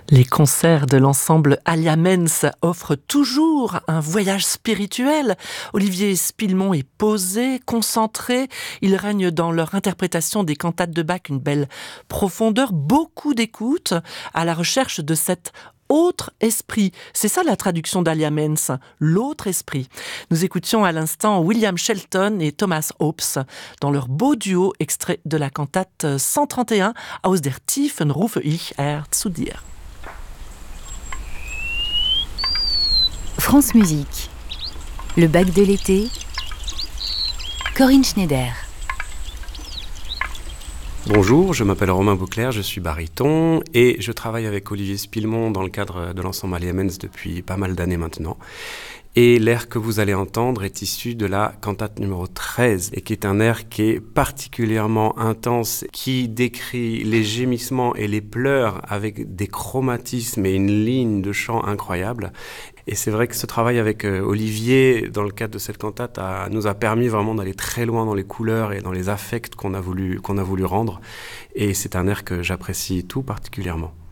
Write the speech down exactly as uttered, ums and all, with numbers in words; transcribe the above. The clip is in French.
Les concerts de l'ensemble Alliaments offrent toujours un voyage spirituel. Olivier Spillemont est posé, concentré. Il règne dans leur interprétation des cantates de Bach une belle profondeur, beaucoup d'écoute à la recherche de cet autre esprit. C'est ça la traduction d'Alliaments, l'autre esprit. Nous écoutions à l'instant William Shelton et Thomas Hobbes dans leur beau duo extrait de la cantate cent trente et un Aus der Tiefen rufe ich Herr zu dir. France Musique, le Bach de l'été, Corinne Schneider. Bonjour, je m'appelle Romain Beauclerc, je suis baryton et je travaille avec Olivier Spillemont dans le cadre de l'ensemble Alliaments depuis pas mal d'années maintenant. Et l'air que vous allez entendre est issu de la cantate numéro treize et qui est un air qui est particulièrement intense, qui décrit les gémissements et les pleurs avec des chromatismes et une ligne de chant incroyable. Et c'est vrai que ce travail avec euh, Olivier, dans le cadre de cette cantate, a, nous a permis vraiment d'aller très loin dans les couleurs et dans les affects qu'on a voulu, qu'on a voulu rendre. Et c'est un air que j'apprécie tout particulièrement.